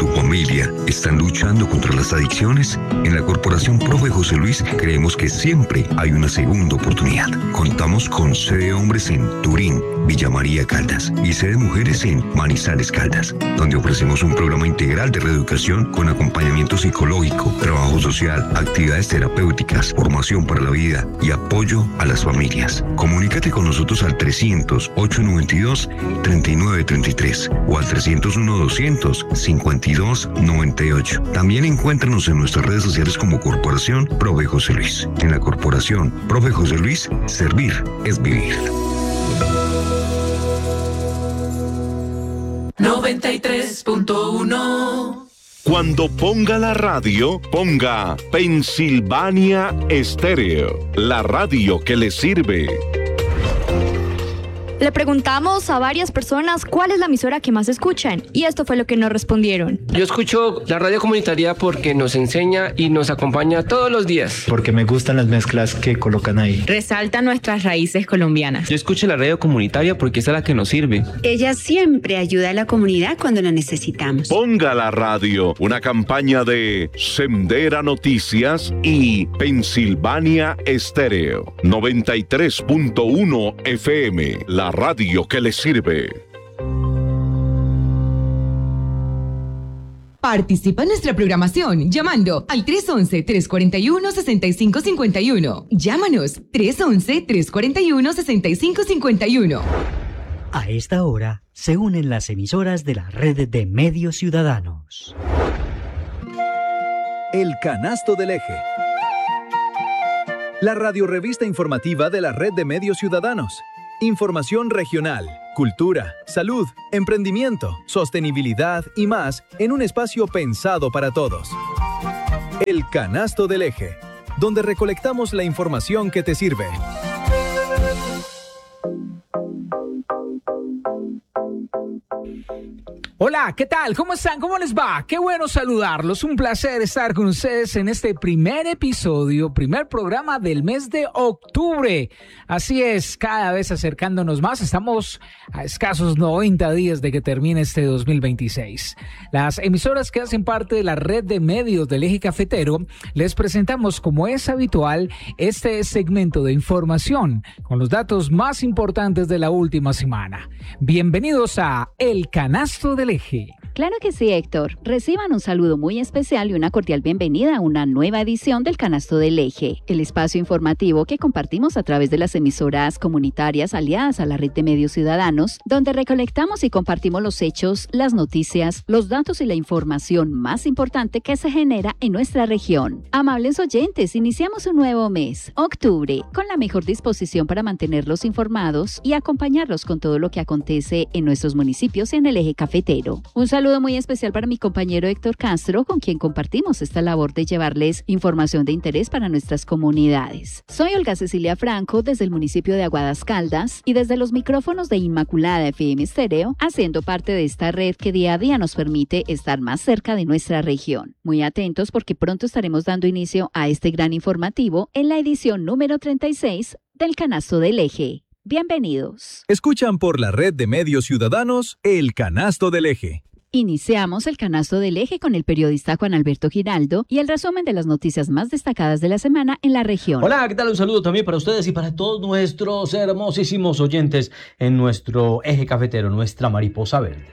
tu familia están luchando contra las adicciones? En la Corporación Profe José Luis creemos que siempre hay una segunda oportunidad. Contamos con sede de hombres en Turín, Villa María Caldas y sede de mujeres en Manizales Caldas, donde ofrecemos un programa integral de reeducación con acompañamiento psicológico, trabajo social, actividades terapéuticas, formación para la vida y apoyo a las familias. Comunícate con nosotros al 300-892-3933 o al 301-200-5298. También encuéntranos en nuestras redes sociales como Corporación Profe José Luis. En la Corporación Profe José Luis, servir es vivir. 93.1. Cuando ponga la radio, ponga Pensilvania Estéreo, la radio que le sirve. Le preguntamos a varias personas cuál es la emisora que más escuchan y esto fue lo que nos respondieron. Yo escucho la radio comunitaria porque nos enseña y nos acompaña todos los días. Porque me gustan las mezclas que colocan ahí. Resalta nuestras raíces colombianas. Yo escucho la radio comunitaria porque es la que nos sirve. Ella siempre ayuda a la comunidad cuando la necesitamos. Ponga la radio, una campaña de Sendera Noticias y Pensilvania Estéreo. 93.1 FM, la radio que le sirve. Participa en nuestra programación llamando al 311-341-6551. Llámanos 311-341-6551. A esta hora se unen las emisoras de la red de medios ciudadanos. El Canasto del Eje. La radiorrevista informativa de la red de medios ciudadanos. Información regional, cultura, salud, emprendimiento, sostenibilidad y más en un espacio pensado para todos. El Canasto del Eje, donde recolectamos la información que te sirve. Hola, ¿qué tal? ¿Cómo están? ¿Cómo les va? Qué bueno saludarlos. Un placer estar con ustedes en este primer episodio, primer programa del mes de octubre. Así es, cada vez acercándonos más. Estamos a escasos 90 días de que termine este 2026. Las emisoras que hacen parte de la red de medios del Eje Cafetero les presentamos, como es habitual, este segmento de información con los datos más importantes de la última semana. Bienvenidos a El Canasto del Eje. Claro que sí, Héctor. Reciban un saludo muy especial y una cordial bienvenida a una nueva edición del Canasto del Eje, el espacio informativo que compartimos a través de las emisoras comunitarias aliadas a la red de medios ciudadanos, donde recolectamos y compartimos los hechos, las noticias, los datos y la información más importante que se genera en nuestra región. Amables oyentes, iniciamos un nuevo mes, octubre, con la mejor disposición para mantenerlos informados y acompañarlos con todo lo que acontece en nuestros municipios y en el Eje Cafetero. Un saludo muy especial para mi compañero Héctor Castro, con quien compartimos esta labor de llevarles información de interés para nuestras comunidades. Soy Olga Cecilia Franco, desde el municipio de Aguadas Caldas y desde los micrófonos de Inmaculada FM Estéreo, haciendo parte de esta red que día a día nos permite estar más cerca de nuestra región. Muy atentos porque pronto estaremos dando inicio a este gran informativo en la edición número 36 del Canasto del Eje. Bienvenidos. Escuchan por la red de medios ciudadanos El Canasto del Eje. Iniciamos el Canasto del Eje con el periodista Juan Alberto Giraldo y el resumen de las noticias más destacadas de la semana en la región. Hola, ¿qué tal? Un saludo también para ustedes y para todos nuestros hermosísimos oyentes en nuestro Eje Cafetero, nuestra mariposa verde.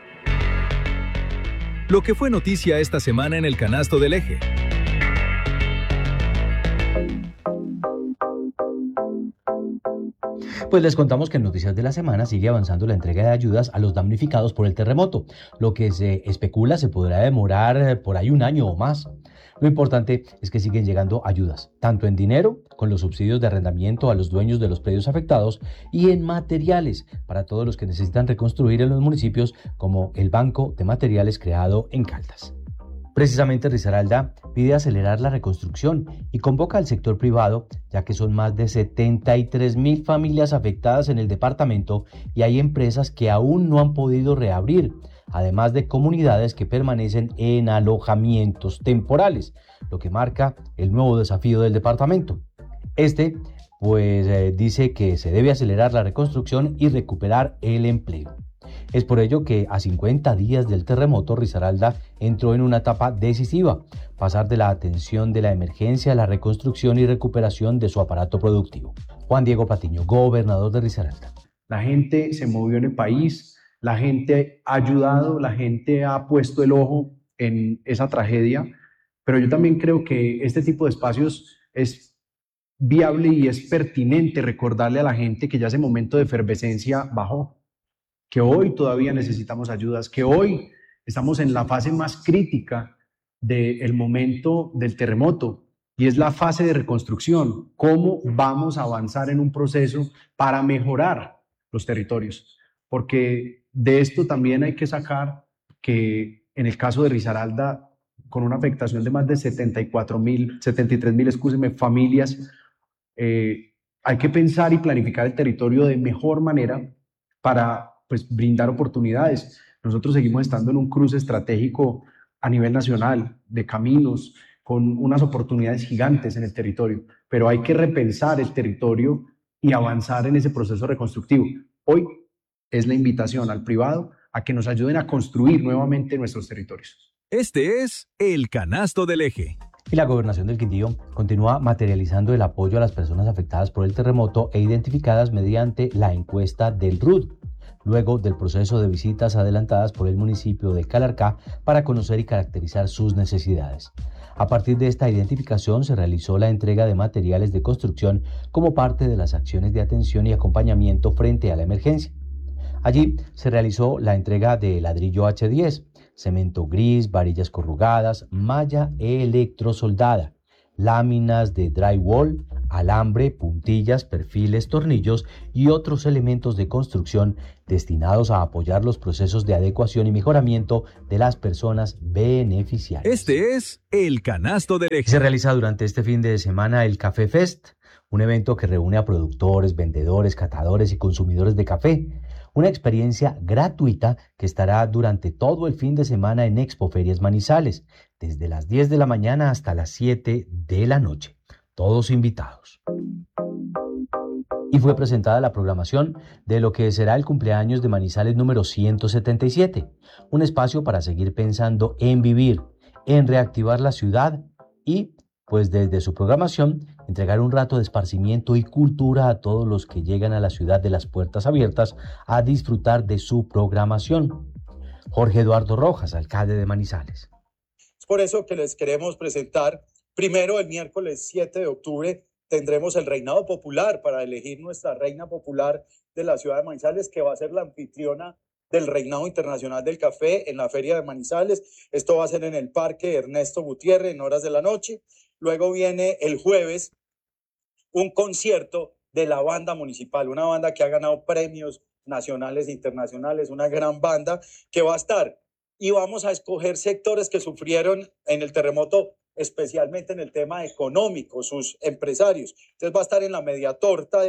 Lo que fue noticia esta semana en el Canasto del Eje. Pues les contamos que en Noticias de la Semana sigue avanzando la entrega de ayudas a los damnificados por el terremoto. Lo que se especula se podrá demorar por ahí un año o más. Lo importante es que siguen llegando ayudas, tanto en dinero, con los subsidios de arrendamiento a los dueños de los predios afectados, y en materiales para todos los que necesitan reconstruir en los municipios, como el Banco de Materiales creado en Caldas. Precisamente Risaralda pide acelerar la reconstrucción y convoca al sector privado, ya que son más de 73.000 familias afectadas en el departamento y hay empresas que aún no han podido reabrir, además de comunidades que permanecen en alojamientos temporales, lo que marca el nuevo desafío del departamento. Dice que se debe acelerar la reconstrucción y recuperar el empleo. Es por ello que a 50 días del terremoto, Risaralda entró en una etapa decisiva, pasar de la atención de la emergencia a la reconstrucción y recuperación de su aparato productivo. Juan Diego Patiño, gobernador de Risaralda. La gente se movió en el país, la gente ha ayudado, la gente ha puesto el ojo en esa tragedia, pero yo también creo que este tipo de espacios es viable y es pertinente recordarle a la gente que ya ese momento de efervescencia bajó, que hoy todavía necesitamos ayudas, que hoy estamos en la fase más crítica del momento del terremoto y es la fase de reconstrucción. ¿Cómo vamos a avanzar en un proceso para mejorar los territorios? Porque de esto también hay que sacar que en el caso de Risaralda, con una afectación de más de 73.000 familias, hay que pensar y planificar el territorio de mejor manera para brindar oportunidades. Nosotros seguimos estando en un cruce estratégico a nivel nacional de caminos con unas oportunidades gigantes en el territorio, pero hay que repensar el territorio y avanzar en ese proceso reconstructivo. Hoy es la invitación al privado a que nos ayuden a construir nuevamente nuestros territorios. Este es el Canasto del Eje. Y la Gobernación del Quindío continúa materializando el apoyo a las personas afectadas por el terremoto e identificadas mediante la encuesta del RUD, luego del proceso de visitas adelantadas por el municipio de Calarcá para conocer y caracterizar sus necesidades. A partir de esta identificación se realizó la entrega de materiales de construcción como parte de las acciones de atención y acompañamiento frente a la emergencia. Allí se realizó la entrega de ladrillo H10, cemento gris, varillas corrugadas, malla electrosoldada, láminas de drywall, alambre, puntillas, perfiles, tornillos y otros elementos de construcción destinados a apoyar los procesos de adecuación y mejoramiento de las personas beneficiarias. Este es el Canasto del Eje. Se realiza durante este fin de semana el Café Fest, un evento que reúne a productores, vendedores, catadores y consumidores de café. Una experiencia gratuita que estará durante todo el fin de semana en Expoferias Manizales, desde las 10 de la mañana hasta las 7 de la noche. Todos invitados. Y fue presentada la programación de lo que será el cumpleaños de Manizales número 177, un espacio para seguir pensando en vivir, en reactivar la ciudad y, pues desde su programación, entregar un rato de esparcimiento y cultura a todos los que llegan a la ciudad de las puertas abiertas a disfrutar de su programación. Jorge Eduardo Rojas, alcalde de Manizales. Es por eso que les queremos presentar, primero el miércoles 7 de octubre, tendremos el reinado popular para elegir nuestra reina popular de la ciudad de Manizales, que va a ser la anfitriona del Reinado Internacional del Café en la Feria de Manizales. Esto va a ser en el Parque Ernesto Gutiérrez en horas de la noche. Luego viene el jueves un concierto de la banda municipal, una banda que ha ganado premios nacionales e internacionales, una gran banda que va a estar. Y vamos a escoger sectores que sufrieron en el terremoto, especialmente en el tema económico, sus empresarios. Entonces va a estar en la media torta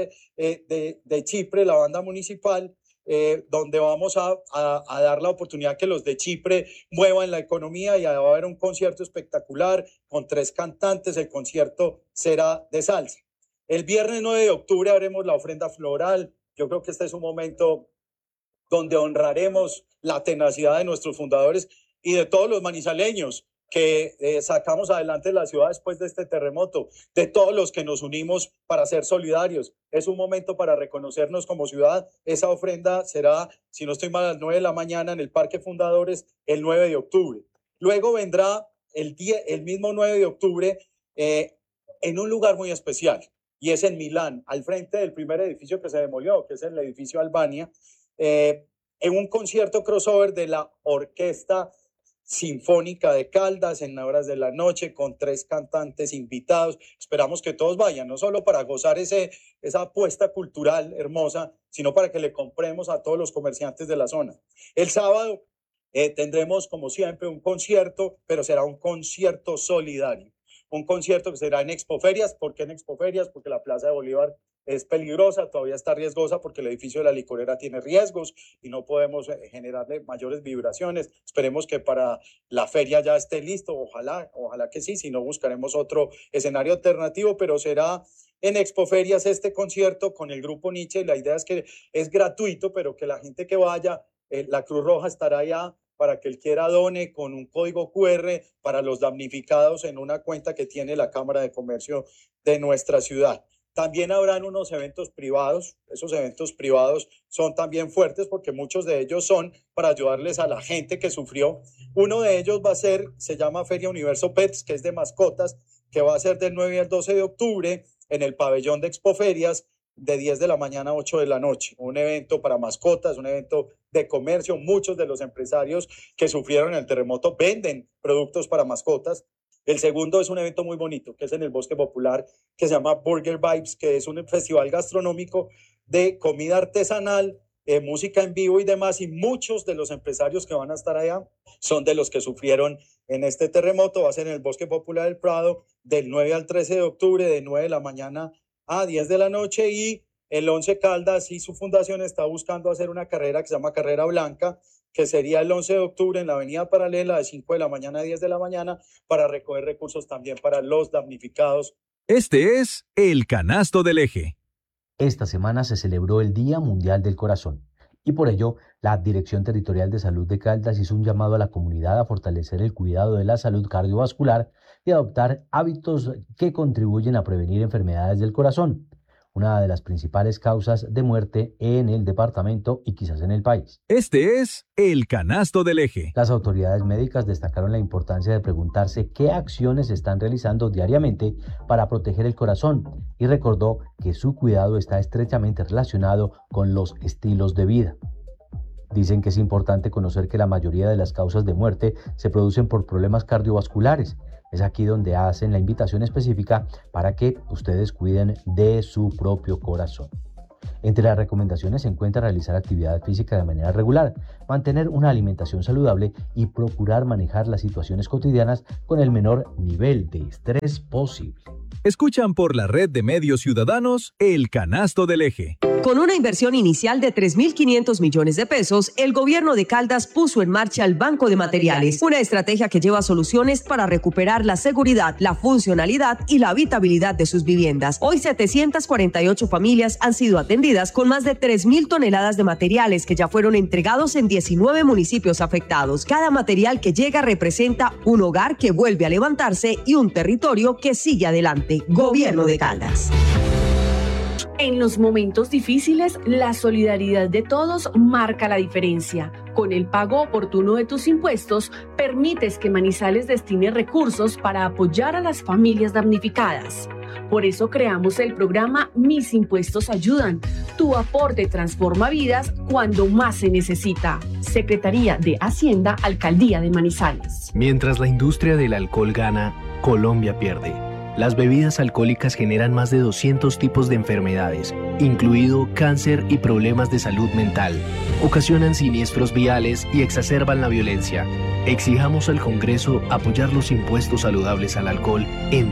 de Chipre, la banda municipal, donde vamos a dar la oportunidad que los de Chipre muevan la economía y va a haber un concierto espectacular con 3 cantantes. El concierto será de salsa. El viernes 9 de octubre haremos la ofrenda floral. Yo creo que este es un momento donde honraremos la tenacidad de nuestros fundadores y de todos los manizaleños que sacamos adelante la ciudad después de este terremoto, de todos los que nos unimos para ser solidarios. Es un momento para reconocernos como ciudad. Esa ofrenda será, si no estoy mal, a las 9 de la mañana en el Parque Fundadores el 9 de octubre. Luego vendrá el mismo 9 de octubre en un lugar muy especial, y es en Milán, al frente del primer edificio que se demolió, que es el edificio Albania, en un concierto crossover de la Orquesta Sinfónica de Caldas en horas de la noche con 3 cantantes invitados. Esperamos que todos vayan, no solo para gozar esa apuesta cultural hermosa, sino para que le compremos a todos los comerciantes de la zona. El sábado tendremos, como siempre, un concierto, pero será un concierto solidario. Un concierto que será en Expoferias. ¿Por qué en Expoferias? Porque la Plaza de Bolívar es peligrosa, todavía está riesgosa porque el edificio de la licorera tiene riesgos y no podemos generarle mayores vibraciones. Esperemos que para la feria ya esté listo, ojalá que sí, si no buscaremos otro escenario alternativo, pero será en Expoferias este concierto con el grupo Nietzsche. La idea es que es gratuito, pero que la gente que vaya La Cruz Roja estará allá para que el quiera done con un código QR para los damnificados en una cuenta que tiene la Cámara de Comercio de nuestra ciudad. También habrán unos eventos privados. Esos eventos privados son también fuertes porque muchos de ellos son para ayudarles a la gente que sufrió. Uno de ellos se llama Feria Universo Pets, que es de mascotas, que va a ser del 9 al 12 de octubre en el pabellón de Expoferias, de 10 de la mañana a 8 de la noche. Un evento para mascotas, un evento de comercio. Muchos de los empresarios que sufrieron el terremoto venden productos para mascotas. El segundo es un evento muy bonito, que es en el Bosque Popular, que se llama Burger Vibes, que es un festival gastronómico de comida artesanal, música en vivo y demás, y muchos de los empresarios que van a estar allá son de los que sufrieron en este terremoto. Va a ser en el Bosque Popular del Prado, del 9 al 13 de octubre, de 9 de la mañana a 10 de la noche, y el Once Caldas y su fundación está buscando hacer una carrera que se llama Carrera Blanca, que sería el 11 de octubre en la Avenida Paralela de 5 de la mañana a 10 de la mañana para recoger recursos también para los damnificados. Este es el Canasto del Eje. Esta semana se celebró el Día Mundial del Corazón y por ello la Dirección Territorial de Salud de Caldas hizo un llamado a la comunidad a fortalecer el cuidado de la salud cardiovascular y adoptar hábitos que contribuyen a prevenir enfermedades del corazón, una de las principales causas de muerte en el departamento y quizás en el país. Este es el Canasto del Eje. Las autoridades médicas destacaron la importancia de preguntarse qué acciones se están realizando diariamente para proteger el corazón y recordó que su cuidado está estrechamente relacionado con los estilos de vida. Dicen que es importante conocer que la mayoría de las causas de muerte se producen por problemas cardiovasculares. Es aquí donde hacen la invitación específica para que ustedes cuiden de su propio corazón. Entre las recomendaciones se encuentra realizar actividad física de manera regular, mantener una alimentación saludable y procurar manejar las situaciones cotidianas con el menor nivel de estrés posible. Escuchan por la red de medios ciudadanos el Canasto del Eje. Con una inversión inicial de 3.500 millones de pesos, el gobierno de Caldas puso en marcha el Banco de Materiales, una estrategia que lleva soluciones para recuperar la seguridad, la funcionalidad y la habitabilidad de sus viviendas. Hoy 748 familias han sido atendidas con más de 3.000 toneladas de materiales que ya fueron entregados en 19 municipios afectados. Cada material que llega representa un hogar que vuelve a levantarse y un territorio que sigue adelante. Gobierno de Caldas. En los momentos difíciles, la solidaridad de todos marca la diferencia. Con el pago oportuno de tus impuestos, permites que Manizales destine recursos para apoyar a las familias damnificadas. Por eso creamos el programa Mis Impuestos Ayudan. Tu aporte transforma vidas cuando más se necesita. Secretaría de Hacienda, Alcaldía de Manizales. Mientras la industria del alcohol gana, Colombia pierde. Las bebidas alcohólicas generan más de 200 tipos de enfermedades, incluido cáncer y problemas de salud mental. Ocasionan siniestros viales y exacerban la violencia. Exijamos al Congreso apoyar los impuestos saludables al alcohol en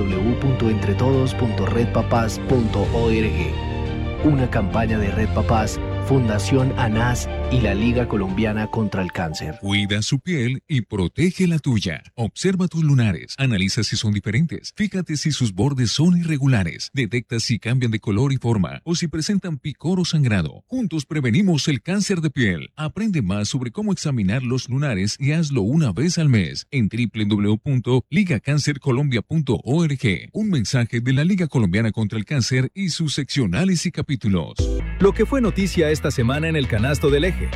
www.entretodos.redpapás.org. Una campaña de Red Papás, Fundación ANAS y la Liga Colombiana contra el Cáncer. Cuida su piel y protege la tuya. Observa tus lunares, analiza si son diferentes, fíjate si sus bordes son irregulares, detecta si cambian de color y forma o si presentan picor o sangrado. Juntos prevenimos el cáncer de piel. Aprende más sobre cómo examinar los lunares y hazlo una vez al mes en www.ligacancercolombia.org. Un mensaje de la Liga Colombiana contra el Cáncer y sus seccionales y capítulos. Lo que fue noticia esta semana en el Canasto del Eje.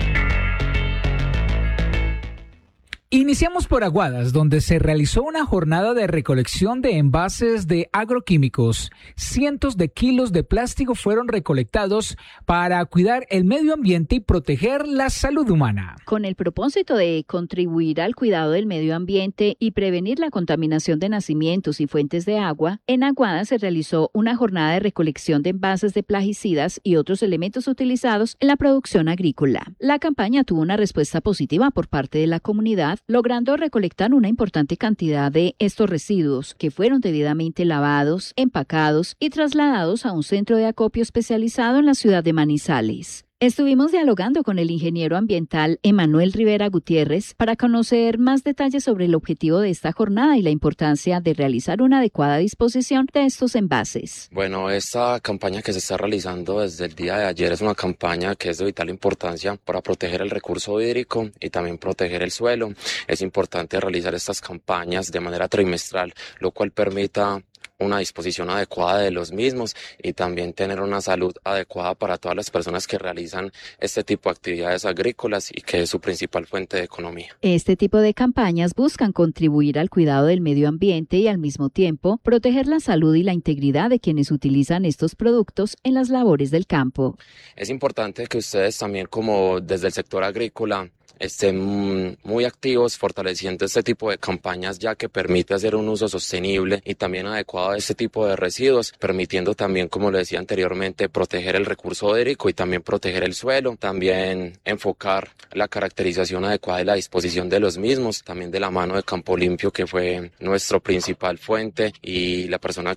Iniciamos por Aguadas, donde se realizó una jornada de recolección de envases de agroquímicos. Cientos de kilos de plástico fueron recolectados para cuidar el medio ambiente y proteger la salud humana. Con el propósito de contribuir al cuidado del medio ambiente y prevenir la contaminación de nacimientos y fuentes de agua, en Aguadas se realizó una jornada de recolección de envases de plaguicidas y otros elementos utilizados en la producción agrícola. La campaña tuvo una respuesta positiva por parte de la comunidad, logrando recolectar una importante cantidad de estos residuos que fueron debidamente lavados, empacados y trasladados a un centro de acopio especializado en la ciudad de Manizales. Estuvimos dialogando con el ingeniero ambiental Emanuel Rivera Gutiérrez para conocer más detalles sobre el objetivo de esta jornada y la importancia de realizar una adecuada disposición de estos envases. Bueno, esta campaña que se está realizando desde el día de ayer es una campaña que es de vital importancia para proteger el recurso hídrico y también proteger el suelo. Es importante realizar estas campañas de manera trimestral, lo cual permita una disposición adecuada de los mismos y también tener una salud adecuada para todas las personas que realizan este tipo de actividades agrícolas y que es su principal fuente de economía. Este tipo de campañas buscan contribuir al cuidado del medio ambiente y al mismo tiempo proteger la salud y la integridad de quienes utilizan estos productos en las labores del campo. Es importante que ustedes también, como desde el sector agrícola, estén muy activos fortaleciendo este tipo de campañas, ya que permite hacer un uso sostenible y también adecuado de este tipo de residuos, permitiendo también, como le decía anteriormente, proteger el recurso hídrico y también proteger el suelo, también enfocar la caracterización adecuada y la disposición de los mismos, también de la mano de Campo Limpio, que fue nuestro principal fuente, y las personas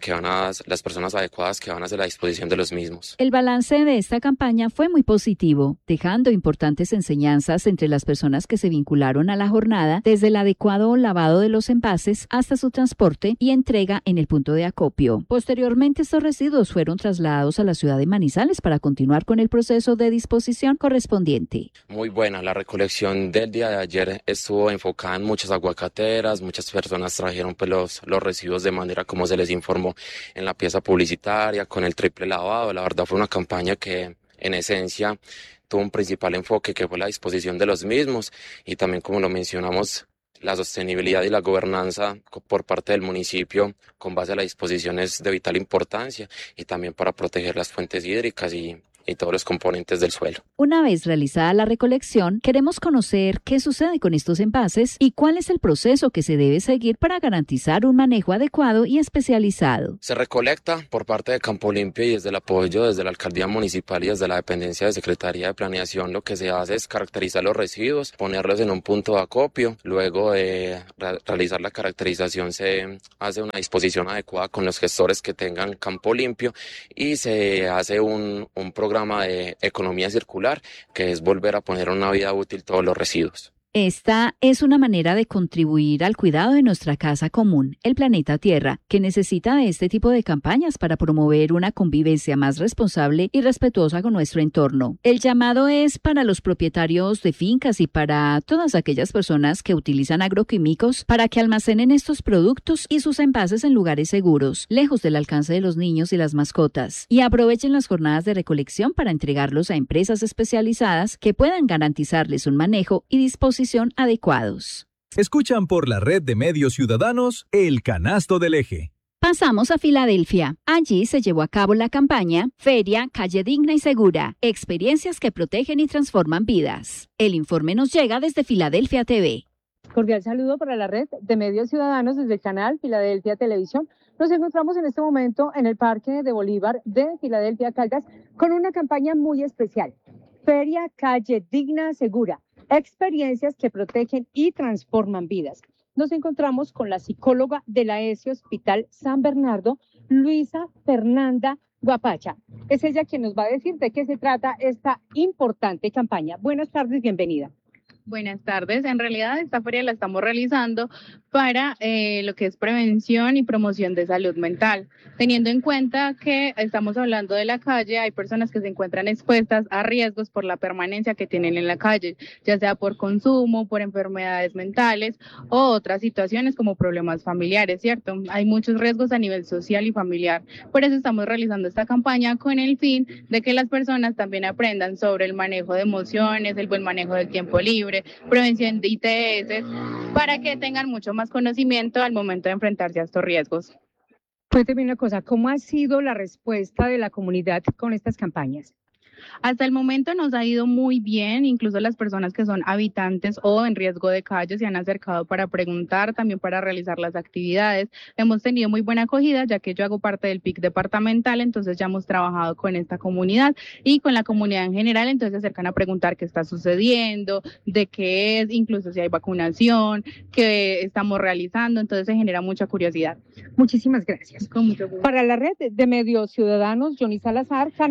adecuadas que van a hacer la disposición de los mismos. El balance de esta campaña fue muy positivo, dejando importantes enseñanzas entre las personas que se vincularon a la jornada, desde el adecuado lavado de los envases hasta su transporte y entrega en el punto de acopio. Posteriormente, estos residuos fueron trasladados a la ciudad de Manizales para continuar con el proceso de disposición correspondiente. Muy buena, la recolección del día de ayer estuvo enfocada en muchas aguacateras, muchas personas trajeron pues, los residuos de manera como se les informó en la pieza publicitaria, con el triple lavado. La verdad fue una campaña que en esencia tuvo un principal enfoque, que fue la disposición de los mismos y también, como lo mencionamos, la sostenibilidad y la gobernanza por parte del municipio con base a las disposiciones de vital importancia y también para proteger las fuentes hídricas y todos los componentes del suelo. Una vez realizada la recolección, queremos conocer qué sucede con estos envases y cuál es el proceso que se debe seguir para garantizar un manejo adecuado y especializado. Se recolecta por parte de Campo Limpio y desde el apoyo desde la Alcaldía Municipal y desde la dependencia de Secretaría de Planeación. Lo que se hace es caracterizar los residuos, ponerlos en un punto de acopio. Luego de realizar la caracterización se hace una disposición adecuada con los gestores que tengan Campo Limpio y se hace un programa de economía circular, que es volver a poner una vida útil todos los residuos. Esta es una manera de contribuir al cuidado de nuestra casa común, el planeta Tierra, que necesita de este tipo de campañas para promover una convivencia más responsable y respetuosa con nuestro entorno. El llamado es para los propietarios de fincas y para todas aquellas personas que utilizan agroquímicos para que almacenen estos productos y sus envases en lugares seguros, lejos del alcance de los niños y las mascotas, y aprovechen las jornadas de recolección para entregarlos a empresas especializadas que puedan garantizarles un manejo y disposición adecuados. Escuchan por la red de medios ciudadanos El Canasto del Eje. Pasamos a Filadelfia. Allí se llevó a cabo la campaña Feria Calle Digna y Segura, experiencias que protegen y transforman vidas. El informe nos llega desde Filadelfia TV. Cordial saludo para la red de medios ciudadanos desde el canal Filadelfia Televisión. Nos encontramos en este momento en el Parque de Bolívar de Filadelfia, Caldas, con una campaña muy especial. Feria Calle Digna Segura, experiencias que protegen y transforman vidas. Nos encontramos con la psicóloga de la ESI Hospital San Bernardo, Luisa Fernanda Guapacha. Es ella quien nos va a decir de qué se trata esta importante campaña. Buenas tardes, bienvenida. Buenas tardes. En realidad esta feria la estamos realizando para lo que es prevención y promoción de salud mental, teniendo en cuenta que estamos hablando de la calle. Hay personas que se encuentran expuestas a riesgos por la permanencia que tienen en la calle, ya sea por consumo, por enfermedades mentales o otras situaciones como problemas familiares, ¿cierto? Hay muchos riesgos a nivel social y familiar. Por eso estamos realizando esta campaña con el fin de que las personas también aprendan sobre el manejo de emociones, el buen manejo del tiempo libre, prevención de ITS, para que tengan mucho más conocimiento al momento de enfrentarse a estos riesgos. Cuénteme una cosa, ¿cómo ha sido la respuesta de la comunidad con estas campañas? Hasta el momento nos ha ido muy bien, incluso las personas que son habitantes o en riesgo de calle se han acercado para preguntar, también para realizar las actividades. Hemos tenido muy buena acogida, ya que yo hago parte del PIC departamental, entonces ya hemos trabajado con esta comunidad y con la comunidad en general, entonces se acercan a preguntar qué está sucediendo, de qué es, incluso si hay vacunación, qué estamos realizando, entonces se genera mucha curiosidad. Muchísimas gracias. Con mucho gusto. Para la red de medios ciudadanos, Johnny Salazar, canal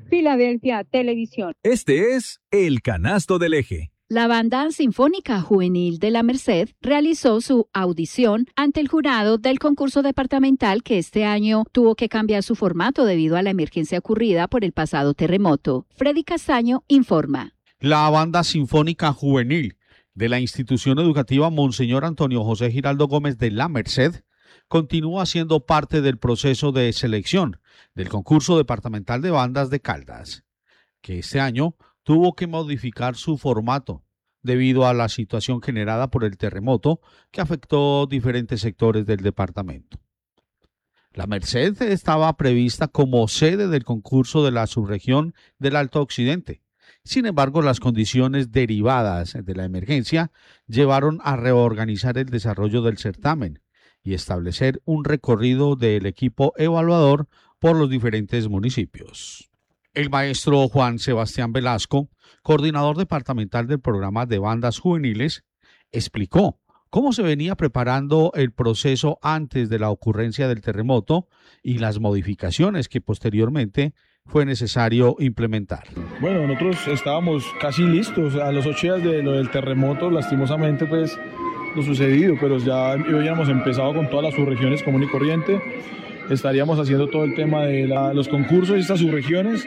Filadelfia Televisión. Este es El Canasto del Eje. La Banda Sinfónica Juvenil de La Merced realizó su audición ante el jurado del concurso departamental que este año tuvo que cambiar su formato debido a la emergencia ocurrida por el pasado terremoto. Freddy Castaño informa. La Banda Sinfónica Juvenil de la institución educativa Monseñor Antonio José Giraldo Gómez de La Merced continúa siendo parte del proceso de selección del concurso departamental de bandas de Caldas, que este año tuvo que modificar su formato debido a la situación generada por el terremoto que afectó diferentes sectores del departamento. La Merced estaba prevista como sede del concurso de la subregión del Alto Occidente. Sin embargo, las condiciones derivadas de la emergencia llevaron a reorganizar el desarrollo del certamen y establecer un recorrido del equipo evaluador por los diferentes municipios. El maestro Juan Sebastián Velasco, coordinador departamental del programa de bandas juveniles, explicó cómo se venía preparando el proceso antes de la ocurrencia del terremoto y las modificaciones que posteriormente fue necesario implementar. Bueno, nosotros estábamos casi listos a los 8 días de lo del terremoto, lastimosamente pues lo sucedido, pero ya habíamos empezado con todas las subregiones común y corriente. Estaríamos haciendo todo el tema de los concursos de estas subregiones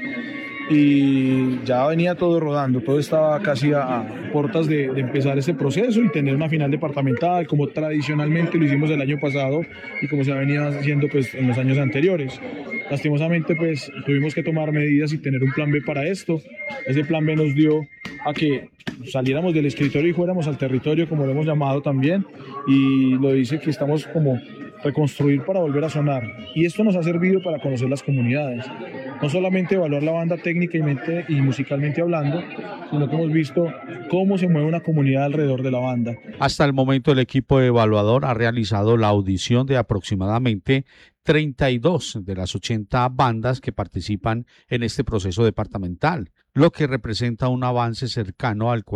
y ya venía todo rodando, todo estaba casi a puertas de empezar ese proceso y tener una final departamental como tradicionalmente lo hicimos el año pasado y como se venía haciendo pues en los años anteriores. Lastimosamente pues tuvimos que tomar medidas y tener un plan B para esto. Ese plan B nos dio a que saliéramos del escritorio y fuéramos al territorio, como lo hemos llamado también, y lo dice que estamos como reconstruir para volver a sonar. Y esto nos ha servido para conocer las comunidades. No solamente evaluar la banda técnicamente y musicalmente hablando, sino que hemos visto cómo se mueve una comunidad alrededor de la banda. Hasta el momento el equipo evaluador ha realizado la audición de aproximadamente 32 de las 80 bandas que participan en este proceso departamental, lo que representa un avance cercano al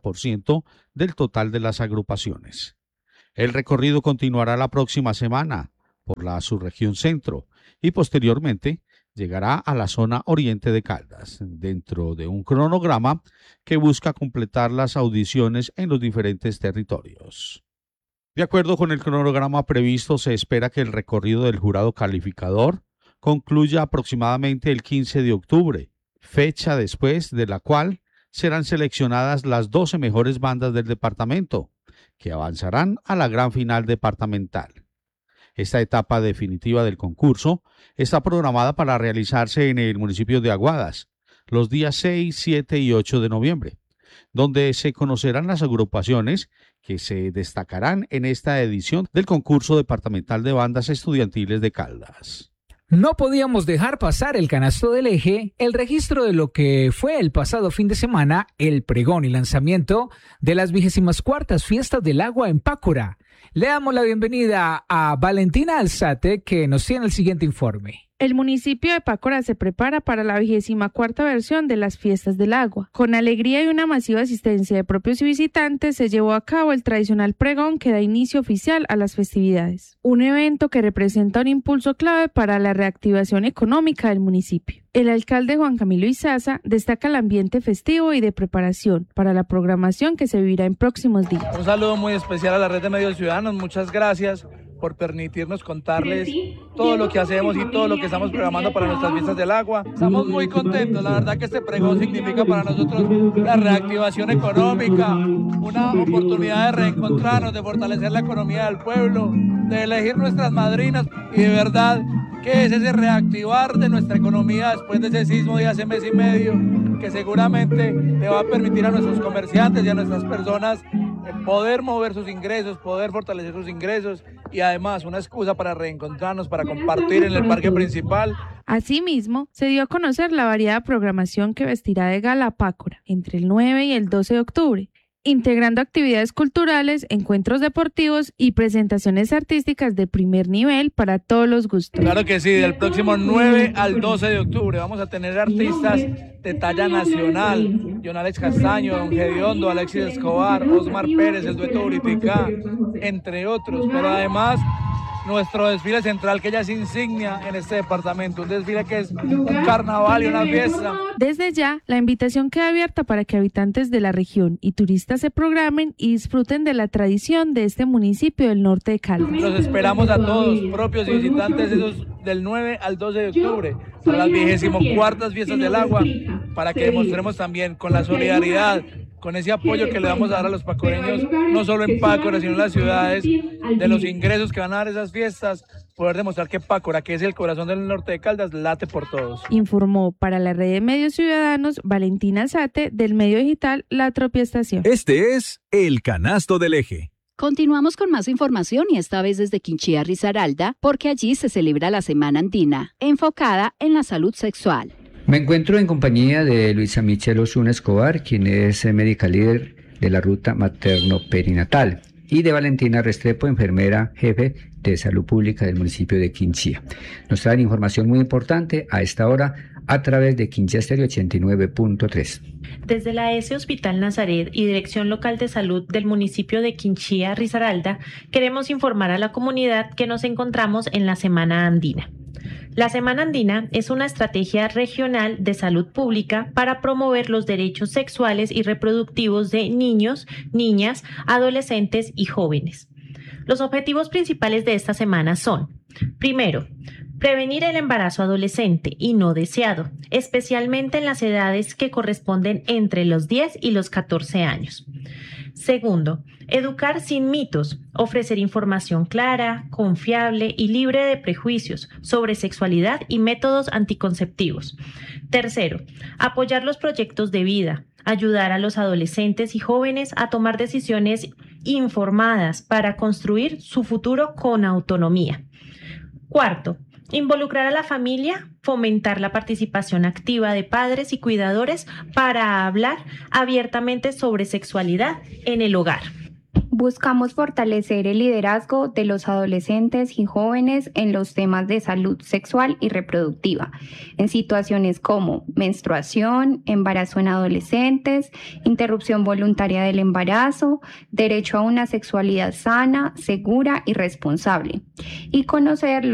40% del total de las agrupaciones. El recorrido continuará la próxima semana por la subregión centro y posteriormente llegará a la zona oriente de Caldas, dentro de un cronograma que busca completar las audiciones en los diferentes territorios. De acuerdo con el cronograma previsto, se espera que el recorrido del jurado calificador concluya aproximadamente el 15 de octubre, fecha después de la cual serán seleccionadas las 12 mejores bandas del departamento, que avanzarán a la gran final departamental. Esta etapa definitiva del concurso está programada para realizarse en el municipio de Aguadas los días 6, 7 y 8 de noviembre, donde se conocerán las agrupaciones que se destacarán en esta edición del concurso departamental de bandas estudiantiles de Caldas. No podíamos dejar pasar el canasto del eje, el registro de lo que fue el pasado fin de semana, el pregón y lanzamiento de las 24ª Fiestas del Agua en Pácora. Le damos la bienvenida a Valentina Alzate, que nos tiene el siguiente informe. El municipio de Pácora se prepara para la 24ª versión de las Fiestas del Agua. Con alegría y una masiva asistencia de propios y visitantes, se llevó a cabo el tradicional pregón que da inicio oficial a las festividades. Un evento que representa un impulso clave para la reactivación económica del municipio. El alcalde Juan Camilo Izaza destaca el ambiente festivo y de preparación para la programación que se vivirá en próximos días. Un saludo muy especial a la Red de Medios Ciudadanos. Muchas gracias por permitirnos contarles todo lo que hacemos y todo lo que estamos programando para nuestras Fiestas del Agua. Estamos muy contentos, la verdad que este pregón significa para nosotros la reactivación económica, una oportunidad de reencontrarnos, de fortalecer la economía del pueblo, de elegir nuestras madrinas y de verdad que es ese reactivar de nuestra economía después de ese sismo de hace mes y medio que seguramente le va a permitir a nuestros comerciantes y a nuestras personas poder mover sus ingresos, poder fortalecer sus ingresos y además una excusa para reencontrarnos, para compartir en el parque principal. Asimismo, se dio a conocer la variada programación que vestirá de gala Pácora entre el 9 y el 12 de octubre, integrando actividades culturales, encuentros deportivos y presentaciones artísticas de primer nivel para todos los gustos. Claro que sí, del próximo 9 al 12 de octubre vamos a tener artistas de talla nacional, John Alex Castaño, Don Gediondo, Alexis Escobar, Osmar Pérez, el dueto Uritica, entre otros, pero además nuestro desfile central, que ya es insignia en este departamento, un desfile que es un carnaval y una fiesta. Desde ya, la invitación queda abierta para que habitantes de la región y turistas se programen y disfruten de la tradición de este municipio del norte de Caldas. Los esperamos a todos, propios y visitantes, esos del 9 al 12 de octubre, a las 24ª Fiestas del Agua, para que demostremos también con la solidaridad, con ese apoyo que le vamos a dar a los pacoreños, no solo en Pácora, sino en las ciudades, de los ingresos que van a dar esas fiestas, poder demostrar que Pácora, que es el corazón del norte de Caldas, late por todos. Informó para la red de medios ciudadanos Valentina Zate del medio digital La Tropiestación. Este es El Canasto del Eje. Continuamos con más información y esta vez desde Quinchía, Risaralda, porque allí se celebra la Semana Andina, enfocada en la salud sexual. Me encuentro en compañía de Luisa Michelle Osuna Escobar, quien es médica líder de la ruta materno-perinatal, y de Valentina Restrepo, enfermera jefe de salud pública del municipio de Quinchía. Nos traen información muy importante a esta hora a través de Quinchía Estéreo 89.3. Desde la ES Hospital Nazaret y Dirección Local de Salud del municipio de Quinchía, Risaralda, queremos informar a la comunidad que nos encontramos en la Semana Andina. La Semana Andina es una estrategia regional de salud pública para promover los derechos sexuales y reproductivos de niños, niñas, adolescentes y jóvenes. Los objetivos principales de esta semana son: primero, prevenir el embarazo adolescente y no deseado, especialmente en las edades que corresponden entre los 10 y los 14 años. Segundo, educar sin mitos, ofrecer información clara, confiable y libre de prejuicios sobre sexualidad y métodos anticonceptivos. Tercero, apoyar los proyectos de vida, ayudar a los adolescentes y jóvenes a tomar decisiones informadas para construir su futuro con autonomía. Cuarto, involucrar a la familia, fomentar la participación activa de padres y cuidadores para hablar abiertamente sobre sexualidad en el hogar. Buscamos fortalecer el liderazgo de los adolescentes y jóvenes en los temas de salud sexual y reproductiva, en situaciones como menstruación, embarazo en adolescentes, interrupción voluntaria del embarazo, derecho a una sexualidad sana, segura y responsable, y conocer